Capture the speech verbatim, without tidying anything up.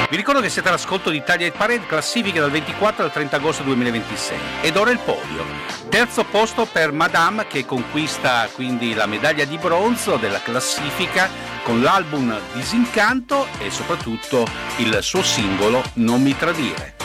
Vi ricordo che siete all'ascolto di Italia Hit Parade, classifiche dal ventiquattro al trenta agosto duemilaventisei. Ed ora il podio. Terzo posto per Madame, che conquista quindi la medaglia di bronzo della classifica con l'album Disincanto e soprattutto il suo singolo Non mi tradire.